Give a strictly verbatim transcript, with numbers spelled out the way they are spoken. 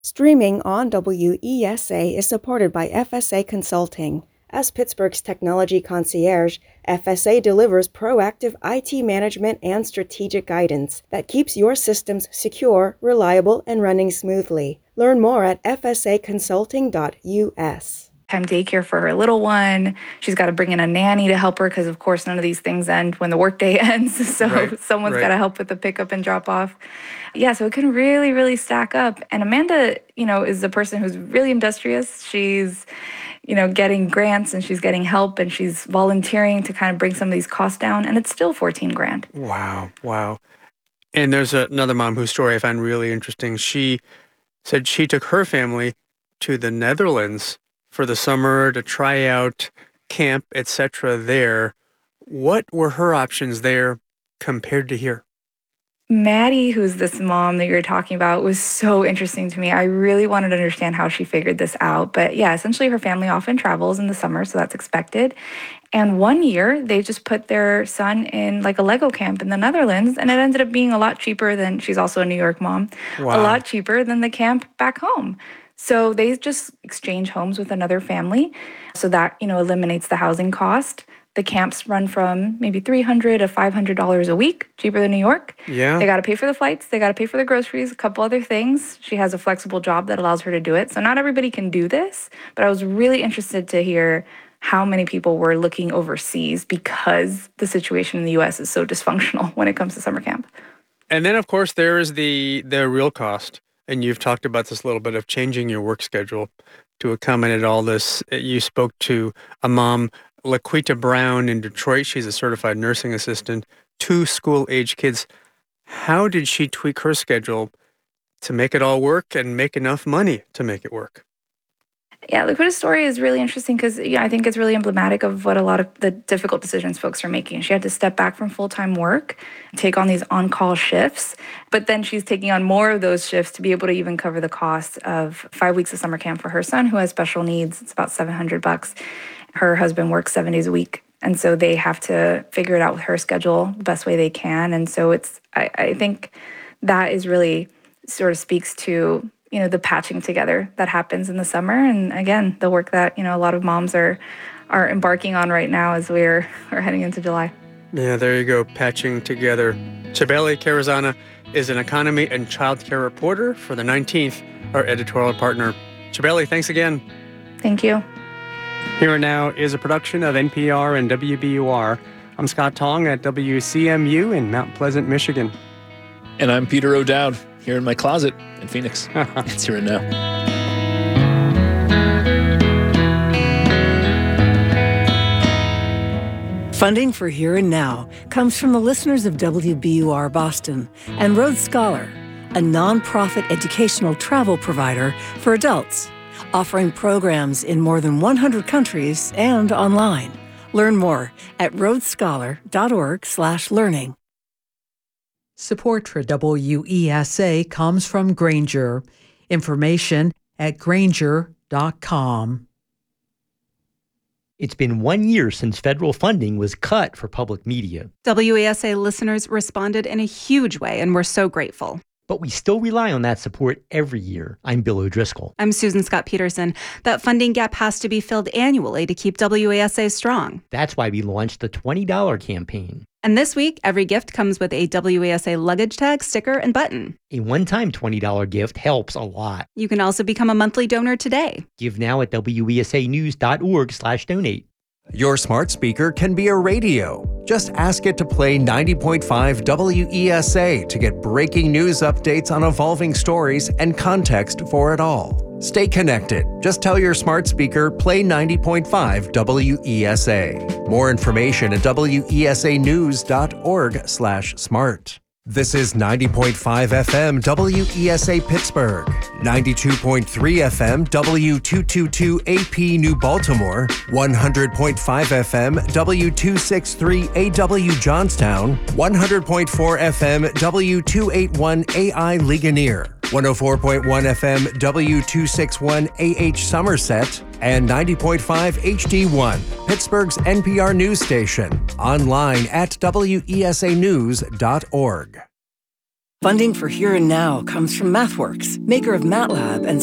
Streaming on W E S A is supported by F S A Consulting. As Pittsburgh's technology concierge, F S A delivers proactive I T management and strategic guidance that keeps your systems secure, reliable, and running smoothly. Learn more at f s a consulting dot u s. Time daycare for her little one. She's got to bring in a nanny to help her because, of course, none of these things end when the workday ends. So Right, someone's right. got to help with the pickup and drop off. Yeah, so it can really, really stack up. And Amanda, you know, is a person who's really industrious. She's, you know, getting grants and she's getting help and she's volunteering to kind of bring some of these costs down. And it's still fourteen grand. Wow, wow. And there's another mom whose story I find really interesting. She said she took her family to the Netherlands for the summer to try out camp, et cetera there. What were her options there compared to here? Maddie, who's this mom that you're talking about, was so interesting to me. I really wanted to understand how she figured this out. But yeah, essentially her family often travels in the summer, so that's expected. And one year, they just put their son in like a Lego camp in the Netherlands, and it ended up being a lot cheaper than, she's also a New York mom, Wow. a lot cheaper than the camp back home. So they just exchange homes with another family. So that, you know, eliminates the housing cost. The camps run from maybe three hundred dollars to five hundred dollars a week, cheaper than New York. Yeah. They got to pay for the flights. They got to pay for the groceries, a couple other things. She has a flexible job that allows her to do it. So not everybody can do this, but I was really interested to hear how many people were looking overseas because the situation in the U S is so dysfunctional when it comes to summer camp. And then, of course, there is the, the real cost. And you've talked about this a little bit of changing your work schedule to accommodate all this. You spoke to a mom, Laquita Brown in Detroit. She's a certified nursing assistant, two school-age kids. How did she tweak her schedule to make it all work and make enough money to make it work? Yeah, Laquita's story is really interesting because yeah, I think it's really emblematic of what a lot of the difficult decisions folks are making. She had to step back from full-time work, take on these on-call shifts, but then she's taking on more of those shifts to be able to even cover the cost of five weeks of summer camp for her son who has special needs. It's about seven hundred bucks. Her husband works seven days a week, and so they have to figure it out with her schedule the best way they can. And so it's, I, I think that is really sort of speaks to, you know, the patching together that happens in the summer. And again, the work that, you know, a lot of moms are are embarking on right now as we're, we're heading into July. Yeah, there you go, patching together. Cibele Carazana is an economy and childcare reporter for the nineteenth, our editorial partner. Cibele, thanks again. Thank you. Here and Now is a production of N P R and W B U R. I'm Scott Tong at W C M U in Mount Pleasant, Michigan. And I'm Peter O'Dowd, here in my closet in Phoenix. It's Here and Now. Funding for Here and Now comes from the listeners of W B U R Boston and Road Scholar, a nonprofit educational travel provider for adults, offering programs in more than one hundred countries and online. Learn more at road scholar dot org slash learning. Support for W E S A comes from Grainger. Information at grainger dot com. It's been one year since federal funding was cut for public media. W E S A listeners responded in a huge way, and we're so grateful. But we still rely on that support every year. I'm Bill O'Driscoll. I'm Susan Scott Peterson. That funding gap has to be filled annually to keep W E S A strong. That's why we launched the twenty dollars campaign. And this week, every gift comes with a W E S A luggage tag, sticker, and button. A one-time twenty dollars gift helps a lot. You can also become a monthly donor today. Give now at W E S A news dot org slash donate. Your smart speaker can be a radio. Just ask it to play ninety point five W E S A to get breaking news updates on evolving stories and context for it all. Stay connected. Just tell your smart speaker, play ninety point five W E S A. More information at W E S A news dot org slash smart. This is ninety point five F M W E S A Pittsburgh, ninety-two point three F M W two twenty-two A P New Baltimore, one hundred point five F M W two sixty-three A W Johnstown, one hundred point four F M W two eighty-one A I Ligonier, one oh four point one F M W two sixty-one A H Somerset, and ninety point five H D one, Pittsburgh's N P R news station, online at W E S A news dot org. Funding for Here and Now comes from MathWorks, maker of MATLAB and